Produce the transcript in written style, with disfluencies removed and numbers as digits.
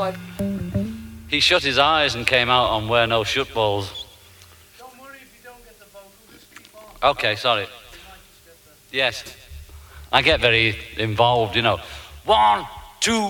boy. He shut his eyes and came out on Wear No Shut Balls. Don't worry if you don't get the vocal, just keep on. Okay, sorry. You might just get the... Yes. I get very involved, you know. 1, 2,